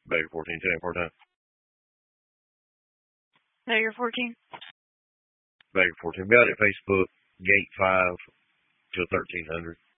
Baker 14, 10 part-time. Baker 14. Baker 14. Got it, Facebook, gate 5 till 1300.